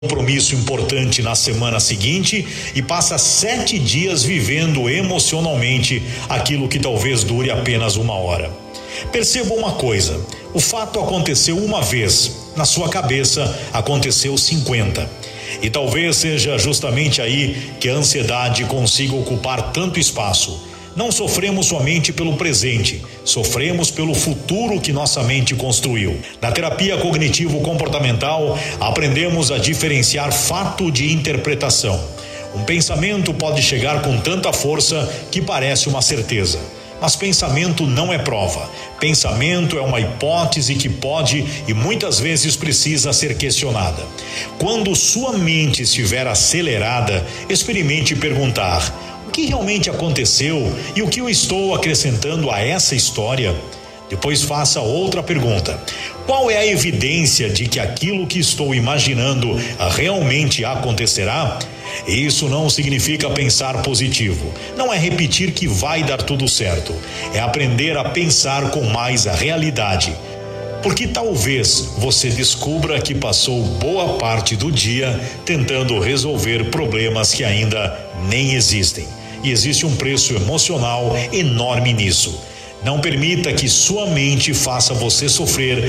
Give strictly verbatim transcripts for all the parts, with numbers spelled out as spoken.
compromisso importante na semana seguinte e passa sete dias vivendo emocionalmente aquilo que talvez dure apenas uma hora. Perceba uma coisa: o fato aconteceu uma vez, na sua cabeça aconteceu cinquenta. E talvez seja justamente aí que a ansiedade consiga ocupar tanto espaço. Não sofremos somente pelo presente, sofremos pelo futuro que nossa mente construiu. Na terapia cognitivo-comportamental, aprendemos a diferenciar fato de interpretação. Um pensamento pode chegar com tanta força que parece uma certeza. Mas pensamento não é prova. Pensamento é uma hipótese que pode e muitas vezes precisa ser questionada. Quando sua mente estiver acelerada, experimente perguntar: o que realmente aconteceu e o que eu estou acrescentando a essa história? Depois faça outra pergunta: qual é a evidência de que aquilo que estou imaginando realmente acontecerá? Isso não significa pensar positivo. Não é repetir que vai dar tudo certo. É aprender a pensar com mais a realidade. Porque talvez você descubra que passou boa parte do dia tentando resolver problemas que ainda nem existem. E existe um preço emocional enorme nisso. Não permita que sua mente faça você sofrer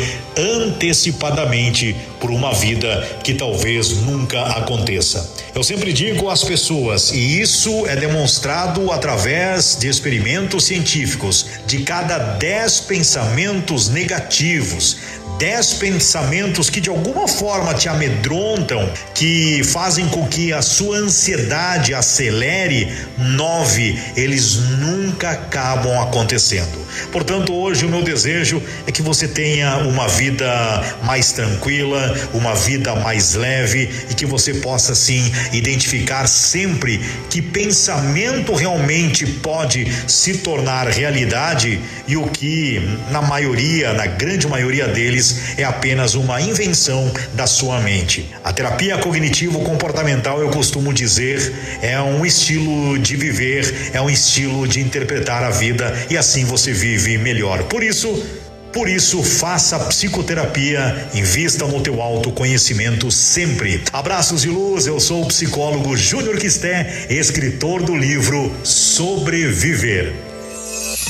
antecipadamente por uma vida que talvez nunca aconteça. Eu sempre digo às pessoas, e isso é demonstrado através de experimentos científicos, de cada dez pensamentos negativos, dez pensamentos que de alguma forma te amedrontam, que fazem com que a sua ansiedade acelere, nove, eles nunca acabam acontecendo. Portanto, hoje o meu desejo é que você tenha uma vida mais tranquila, uma vida mais leve e que você possa sim identificar sempre que pensamento realmente pode se tornar realidade e o que na maioria, na grande maioria deles, é apenas uma invenção da sua mente. A terapia cognitivo-comportamental, eu costumo dizer, é um estilo de viver, é um estilo de interpretar a vida e assim você vive melhor. Por isso, por isso, faça psicoterapia, invista no teu autoconhecimento sempre. Abraços de luz, eu sou o psicólogo Júnior Quisté, escritor do livro Sobreviver.